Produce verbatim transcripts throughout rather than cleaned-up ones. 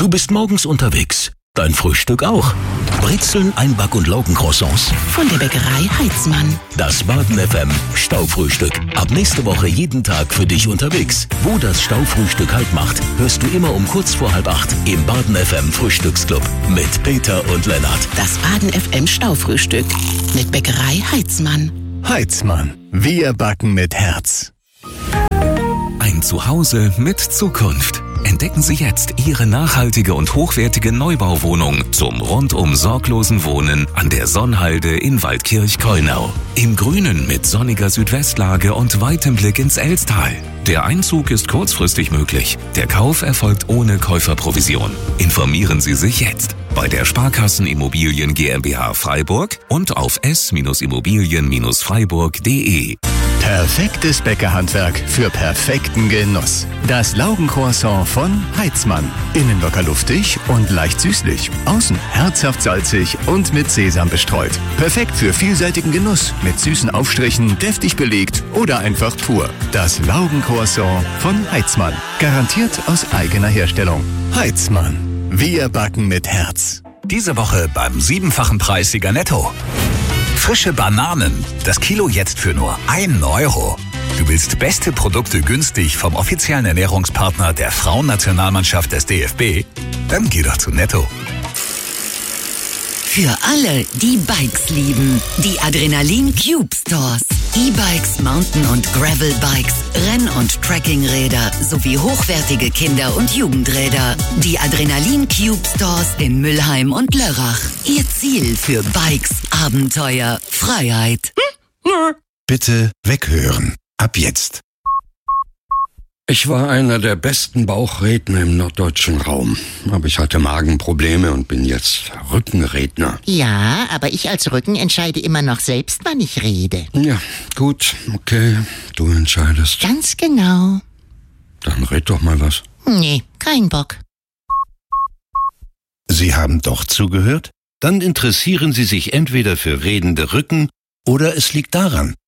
Du bist morgens unterwegs. Dein Frühstück auch. Brezeln, Einback- und Laugencroissants. Von der Bäckerei Heitzmann. Das Baden F M Staufrühstück. Ab nächste Woche jeden Tag für dich unterwegs. Wo das Staufrühstück Halt macht, hörst du immer um kurz vor halb acht im Baden F M Frühstücksclub mit Peter und Lennart. Das Baden F M Staufrühstück mit Bäckerei Heitzmann. Heitzmann. Wir backen mit Herz. Ein Zuhause mit Zukunft. Entdecken Sie jetzt Ihre nachhaltige und hochwertige Neubauwohnung zum rundum sorglosen Wohnen an der Sonnhalde in Waldkirch-Keunau. Im Grünen mit sonniger Südwestlage und weitem Blick ins Elstal. Der Einzug ist kurzfristig möglich. Der Kauf erfolgt ohne Käuferprovision. Informieren Sie sich jetzt bei der Sparkassen Immobilien GmbH Freiburg und auf s Immobilien Freiburg punkt de. Perfektes Bäckerhandwerk für perfekten Genuss. Das Laugencroissant von Heitzmann. Innen locker luftig und leicht süßlich. Außen herzhaft salzig und mit Sesam bestreut. Perfekt für vielseitigen Genuss. Mit süßen Aufstrichen, deftig belegt oder einfach pur. Das Laugencroissant von Heitzmann. Garantiert aus eigener Herstellung. Heitzmann. Wir backen mit Herz. Diese Woche beim siebenfachen Preissieger Netto. Frische Bananen. Das Kilo jetzt für nur ein Euro. Du willst beste Produkte günstig vom offiziellen Ernährungspartner der Frauennationalmannschaft des D F B? Dann geh doch zu Netto. Für alle, die Bikes lieben. Die Adrenalin Cube Stores. E-Bikes, Mountain- und Gravel-Bikes, Renn- und Trekkingräder sowie hochwertige Kinder- und Jugendräder. Die Adrenalin Cube Stores in Mülheim und Lörrach. Ihr Ziel für Bikes, Abenteuer, Freiheit. Bitte weghören. Ab jetzt. Ich war einer der besten Bauchredner im norddeutschen Raum. Aber ich hatte Magenprobleme und bin jetzt Rückenredner. Ja, aber ich als Rücken entscheide immer noch selbst, wann ich rede. Ja, gut, okay, du entscheidest. Ganz genau. Dann red doch mal was. Nee, kein Bock. Sie haben doch zugehört? Dann interessieren Sie sich entweder für redende Rücken oder es liegt daran.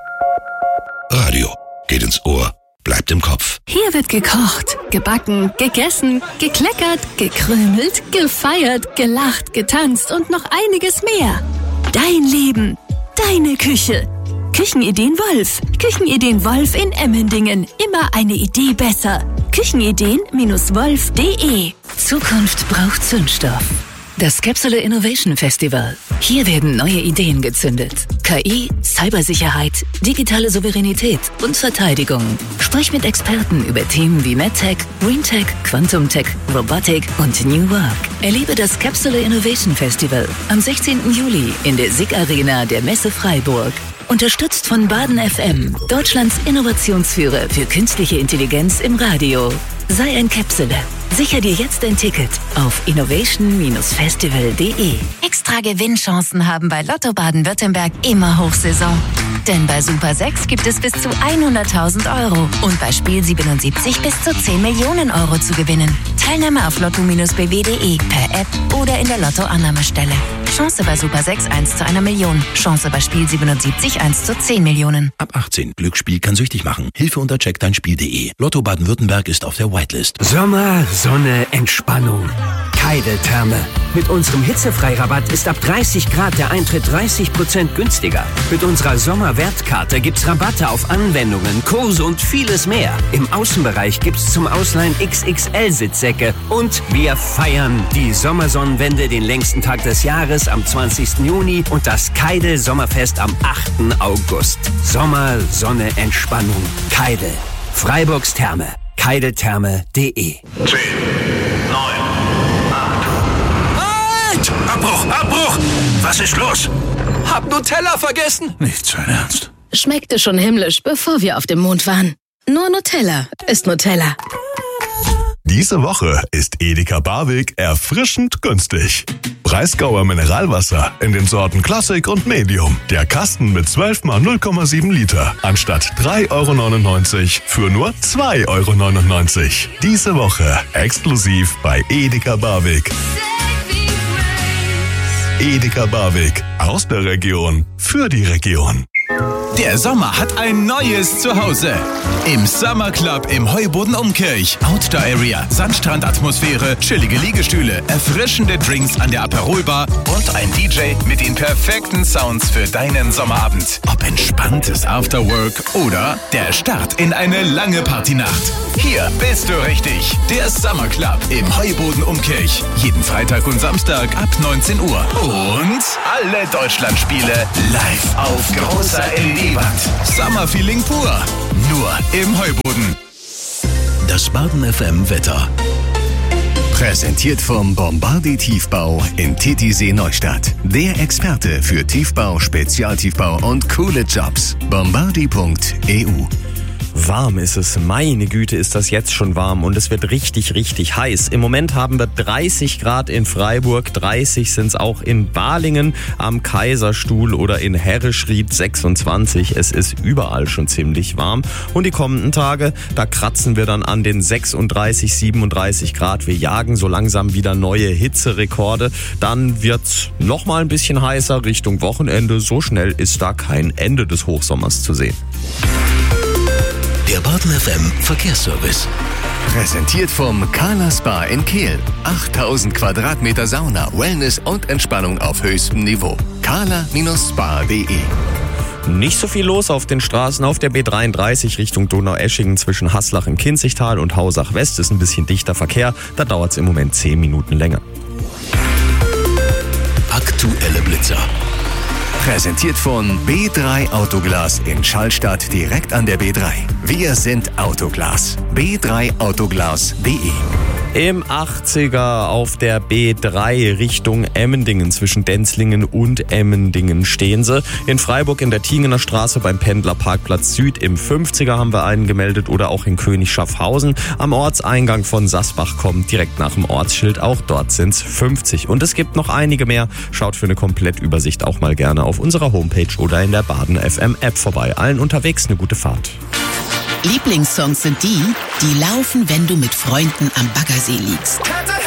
Radio geht ins Ohr. Bleibt im Kopf. Hier wird gekocht, gebacken, gegessen, gekleckert, gekrümelt, gefeiert, gelacht, getanzt und noch einiges mehr. Dein Leben, deine Küche. Küchenideen Wolf. Küchenideen Wolf in Emmendingen. Immer eine Idee besser. Küchenideen Wolf punkt de. Zukunft braucht Zündstoff. Das Capsule Innovation Festival. Hier werden neue Ideen gezündet. K I, Cybersicherheit, digitale Souveränität und Verteidigung. Sprich mit Experten über Themen wie MedTech, GreenTech, Quantum-Tech, Robotik und New Work. Erlebe das Capsule Innovation Festival am sechzehnten Juli in der S I G Arena der Messe Freiburg. Unterstützt von Baden F M, Deutschlands Innovationsführer für künstliche Intelligenz im Radio. Sei ein Capsule. Sicher dir jetzt ein Ticket auf innovation festival punkt de. Extra Gewinnchancen haben bei Lotto Baden-Württemberg immer Hochsaison. Denn bei Super sechs gibt es bis zu hunderttausend Euro und bei Spiel siebenundsiebzig bis zu zehn Millionen Euro zu gewinnen. Teilnahme auf lotto Bindestrich b w punkt de, per App oder in der Lotto-Annahmestelle. Chance bei Super sechs eins zu einer Million. Chance bei Spiel siebenundsiebzig eins zu zehn Millionen. Ab achtzehn. Glücksspiel kann süchtig machen. Hilfe unter check dein Spiel punkt de. Lotto Baden-Württemberg ist auf der Whitelist. Sommer, Sonne, Entspannung. Keidel-Therme. Mit unserem Hitzefreirabatt ist ab dreißig Grad der Eintritt dreißig Prozent günstiger. Mit unserer Sommerwertkarte gibt's Rabatte auf Anwendungen, Kurse und vieles mehr. Im Außenbereich gibt's zum Ausleihen X X L-Sitzsäcke. Und wir feiern die Sommersonnenwende, den längsten Tag des Jahres am zwanzigsten Juni und das Keidel-Sommerfest am achten August. Sommer, Sonne, Entspannung. Keidel. Freiburgs Therme. Keideltherme punkt de. zehn, neun, acht. Halt! Abbruch, Abbruch! Was ist los? Hab Nutella vergessen. Nicht sein Ernst. Schmeckte schon himmlisch, bevor wir auf dem Mond waren. Nur Nutella ist Nutella. Diese Woche ist Edeka Barwig erfrischend günstig. Breisgauer Mineralwasser in den Sorten Classic und Medium. Der Kasten mit zwölf mal null Komma sieben Liter anstatt drei Euro neunundneunzig für nur zwei Euro neunundneunzig. Diese Woche exklusiv bei Edeka Barwig. Edeka Barwig. Aus der Region für die Region. Der Sommer hat ein neues Zuhause. Im Summer Club im Heuboden Umkirch. Outdoor Area, Sandstrandatmosphäre, chillige Liegestühle, erfrischende Drinks an der Aperolbar und ein D J mit den perfekten Sounds für deinen Sommerabend. Ob entspanntes Afterwork oder der Start in eine lange Partynacht. Hier bist du richtig. Der Summer Club im Heuboden Umkirch. Jeden Freitag und Samstag ab neunzehn Uhr. Und alle Deutschlandspiele live auf großer L E D-Wand. Summer-Feeling pur. Nur im Heuboden. Das Baden F M Wetter. Präsentiert vom Bombardier Tiefbau in Titisee Neustadt. Der Experte für Tiefbau, Spezialtiefbau und coole Jobs. bombardier punkt e u. Warm ist es, meine Güte, ist das jetzt schon warm und es wird richtig, richtig heiß. Im Moment haben wir dreißig Grad in Freiburg, dreißig sind es auch in Balingen, am Kaiserstuhl oder in Herrischried sechsundzwanzig. Es ist überall schon ziemlich warm und die kommenden Tage, da kratzen wir dann an den sechsunddreißig, siebenunddreißig Grad. Wir jagen so langsam wieder neue Hitzerekorde. Dann wird's noch mal ein bisschen heißer Richtung Wochenende. So schnell ist da kein Ende des Hochsommers zu sehen. Der Baden F M Verkehrsservice. Präsentiert vom Kala Spa in Kehl. achttausend Quadratmeter Sauna, Wellness und Entspannung auf höchstem Niveau. kala Spa punkt de. Nicht so viel los auf den Straßen. Auf der B dreiunddreißig Richtung Donaueschingen zwischen Haslach im Kinzigtal und Hausach West ist ein bisschen dichter Verkehr. Da dauert es im Moment zehn Minuten länger. Aktuelle Blitzer. Präsentiert von B drei Autoglas in Schallstadt direkt an der B drei. Wir sind Autoglas. b drei autoglas punkt de. Im achtziger auf der B drei Richtung Emmendingen zwischen Denzlingen und Emmendingen stehen sie. In Freiburg in der Tingener Straße beim Pendlerparkplatz Süd im fünfziger haben wir einen gemeldet oder auch in König Schaffhausen. Am Ortseingang von Sassbach kommt direkt nach dem Ortsschild. Auch dort sind es fünfzig. Und es gibt noch einige mehr. Schaut für eine Komplettübersicht auch mal gerne auf unserer Homepage oder in der Baden F M App vorbei. Allen unterwegs eine gute Fahrt. Lieblingssongs sind die, die laufen, wenn du mit Freunden am Baggersee liegst.